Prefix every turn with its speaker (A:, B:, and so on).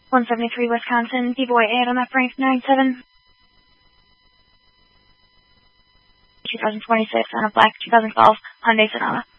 A: 173 Wisconsin, D-Boy AMF rank 97. 2026 on a black 2012 Hyundai Sonata.